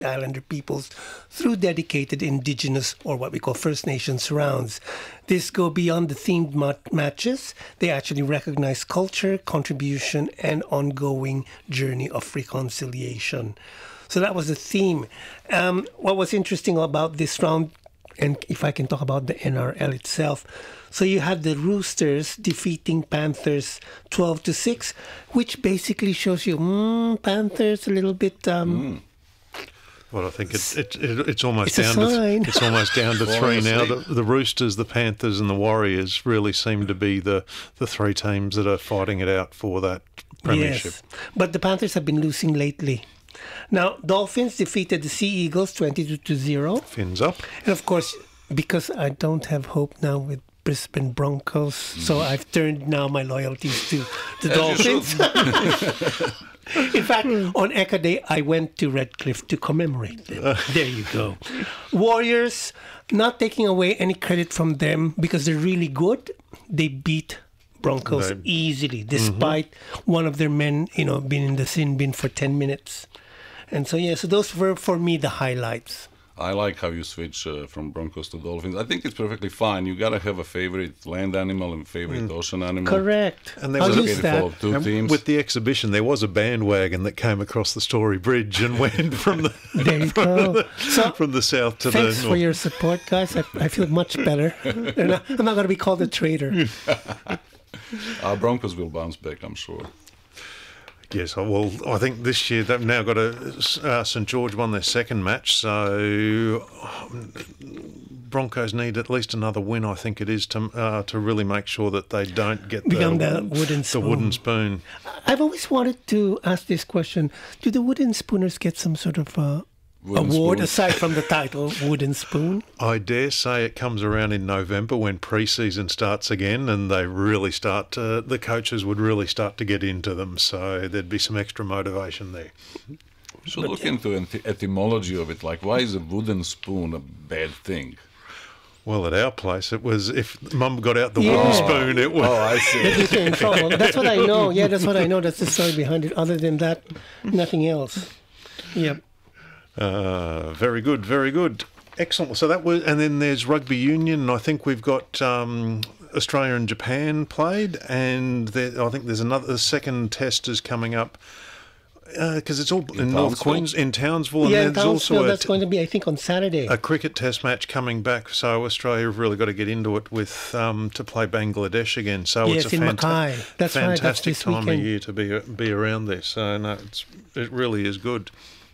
Islander peoples through dedicated Indigenous or what we call First Nations rounds. This go beyond the themed matches. They actually recognize culture, contribution, and ongoing journey of reconciliation. So that was the theme. What was interesting about this round, and if I can talk about the NRL itself, so you had the Roosters defeating Panthers 12-6, which basically shows you Panthers a little bit. Well, I think it's almost it's down sign. to it's almost down to three now. The Roosters, the Panthers, and the Warriors really seem to be the three teams that are fighting it out for that premiership. Yes, but the Panthers have been losing lately. Now, Dolphins defeated the Sea Eagles 22-0. Fins up. And of course, because I don't have hope now with Brisbane Broncos, so I've turned now my loyalties to the Dolphins. In fact, on Eka Day, I went to Redcliffe to commemorate them. There you go. Warriors, not taking away any credit from them because they're really good. They beat Broncos easily, despite one of their men, being in the sin bin for 10 minutes. And so, so those were, for me, the highlights. I like how you switch from Broncos to Dolphins. I think it's perfectly fine. You gotta have a favorite land animal and favorite ocean animal. Correct. And there was two teams. With the exhibition, there was a bandwagon that came across the Story Bridge and went from the there you go. from the south to the north. Thanks for your support, guys. I feel much better. I'm not going to be called a traitor. Broncos will bounce back, I'm sure. Yes, well, I think this year they've now got St George won their second match, so Broncos need at least another win. I think it is to really make sure that they don't get the wooden spoon. I've always wanted to ask this question: do the wooden spooners get some sort of award aside from the title, Wooden Spoon? I dare say it comes around in November when pre-season starts again, and they really start to, the coaches would really start to get into them, so there'd be some extra motivation there. We should look into the etymology of it, like why is a wooden spoon a bad thing? Well, at our place, it was if Mum got out the wooden spoon, it was. Oh, I see. That gets you in trouble. That's what I know. Yeah, that's what I know. That's the story behind it. Other than that, nothing else. Yep. Very good, very good. Excellent. So that was, and then there's rugby union. I think we've got Australia and Japan played, and I think there's the second test is coming up because it's all in North Queensland, in Townsville, and there's also that's going to be, I think, on Saturday. A cricket test match coming back. So Australia have really got to get into it with to play Bangladesh again. So yes, it's a fantastic time of year to be around there. So no, it really is good.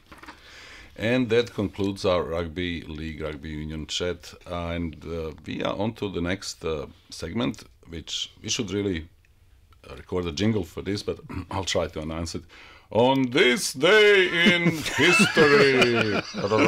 And that concludes our Rugby League, Rugby Union chat. And we are on to the next segment, which we should really record a jingle for this, but I'll try to announce it. On this day in history.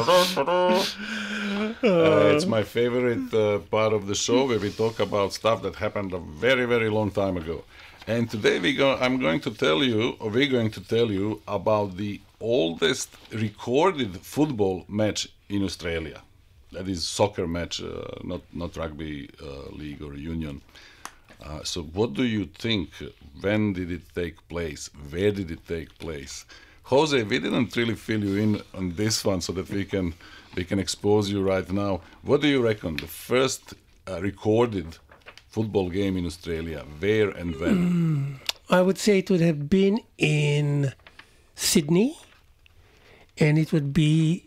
It's my favorite part of the show where we talk about stuff that happened a very, very long time ago. And today we're going to tell you about the oldest recorded football match in Australia. That is soccer match, not rugby league or union. So what do you think? When did it take place? Where did it take place? Jose, we didn't really fill you in on this one so that we can expose you right now. What do you reckon? The first recorded football game in Australia, where and when? I would say it would have been in Sydney, and it would be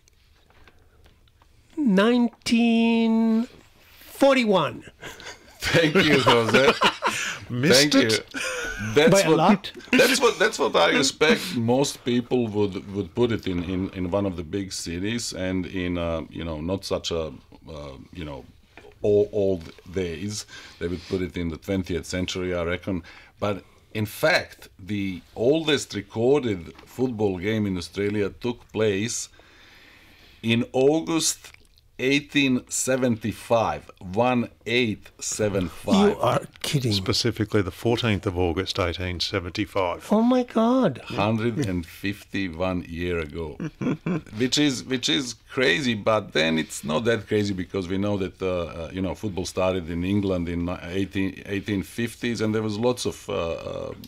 1941. Thank you, Jose. Missed Thank it. you. That's By a lot. That's what I expect. Most people would put it in one of the big cities, and in not such a old days. They would put it in the 20th century, I reckon. But in fact, the oldest recorded football game in Australia took place in August 1875, 1875. You are kidding. Specifically the 14th of August, 1875. Oh my God. 151 years ago, which is crazy, but then it's not that crazy because we know that football started in England in 1850s, and there was lots of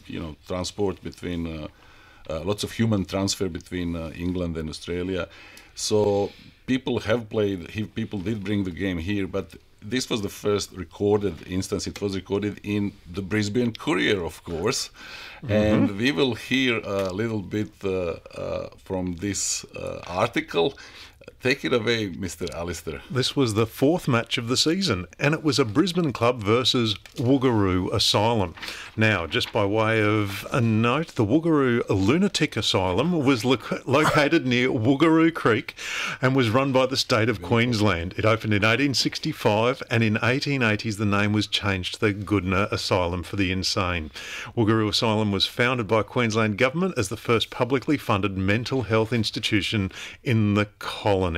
transport between lots of human transfer between England and Australia. So people have played. People did bring the game here, but this was the first recorded instance. It was recorded in the Brisbane Courier, of course, and we will hear a little bit from this article. Take it away, Mr. Alistair. This was the fourth match of the season, and it was a Brisbane club versus Woogaroo Asylum. Now, just by way of a note, the Woogaroo Lunatic Asylum was located near Woogaroo Creek and was run by the state of Queensland. It opened in 1865, and in 1880s the name was changed to the Goodna Asylum for the Insane. Woogaroo Asylum was founded by Queensland Government as the first publicly funded mental health institution in the colony.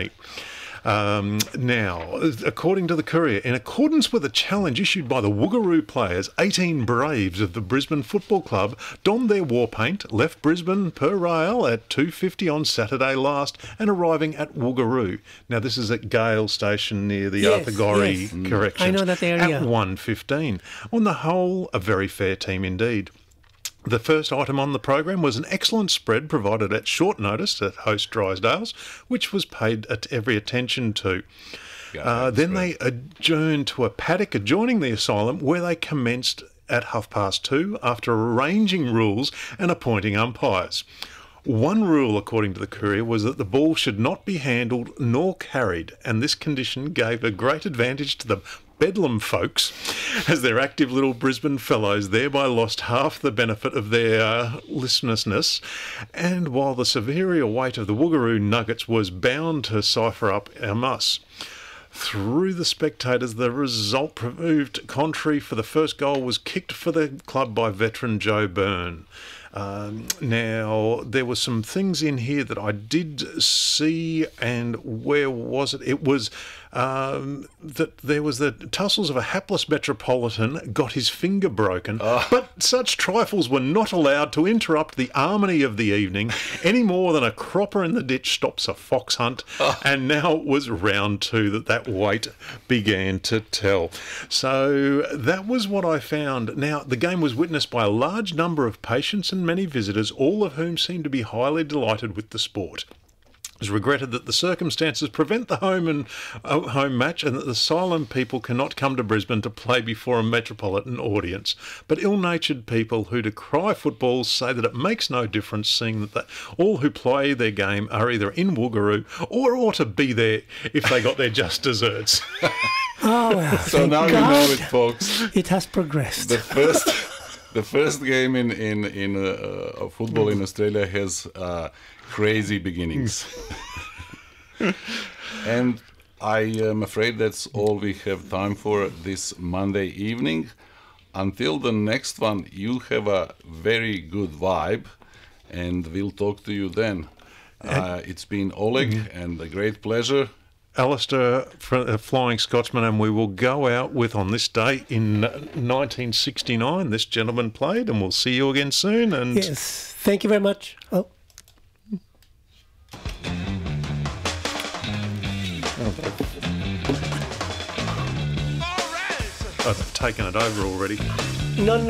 Now, according to the Courier, in accordance with a challenge issued by the Woogaroo players, 18 Braves of the Brisbane Football Club donned their war paint, left Brisbane per rail at 2:50 on Saturday last, and arriving at Woogaroo. Now, this is at Gale Station near the Arthur Gorrie Corrections. I know that area. At 1:15. On the whole, a very fair team indeed. The first item on the program was an excellent spread provided at short notice at host Drysdale's, which was paid every attention to. Then they adjourned to a paddock adjoining the asylum, where they commenced at 2:30 after arranging rules and appointing umpires. One rule, according to the Courier, was that the ball should not be handled nor carried, and this condition gave a great advantage to the Bedlam folks, as their active little Brisbane fellows thereby lost half the benefit of their listlessness, and while the superior weight of the Woogaroo Nuggets was bound to cipher up a muss. Through the spectators, the result proved contrary, for the first goal was kicked for the club by veteran Joe Byrne. Now, there were some things in here that I did see, and where was it? It was that there was the tussles of a hapless metropolitan got his finger broken, but such trifles were not allowed to interrupt the harmony of the evening any more than a cropper in the ditch stops a fox hunt, and now it was round two that weight began to tell. So that was what I found. Now, the game was witnessed by a large number of patients and many visitors, all of whom seemed to be highly delighted with the sport. It was regretted that the circumstances prevent the home match, and that the asylum people cannot come to Brisbane to play before a metropolitan audience. But ill-natured people who decry football say that it makes no difference, seeing that all who play their game are either in Woogaroo or ought to be there if they got their just desserts. Oh, well, So now you know it, folks. It has progressed. The first game in football in Australia has crazy beginnings. And I am afraid that's all we have time for this Monday evening. Until the next one, you have a very good vibe, and we'll talk to you then. It's been Oleg, and a great pleasure. Alistair, Flying Scotsman, and we will go out with, on this day in 1969, this gentleman played, and we'll see you again soon. And Yes, thank you very much. Oh. I've taken it over already. No,